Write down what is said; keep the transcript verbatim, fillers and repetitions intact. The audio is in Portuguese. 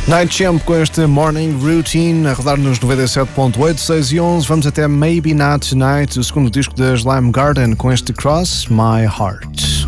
Night Champ com este Morning Routine a rodar nos noventa e sete ponto oito, seis e onze. Vamos até Maybe Not Tonight, o segundo disco da Slime Garden, com este Cross My Heart.